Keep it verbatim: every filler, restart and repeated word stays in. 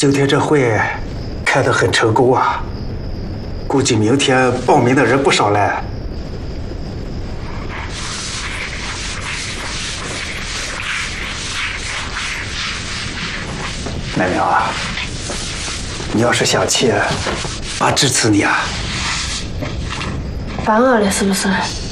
今天这会开得很成功啊，估计明天报名的人不少嘞。麦苗啊，你要是想去，爸支持你啊。 烦我了是不是？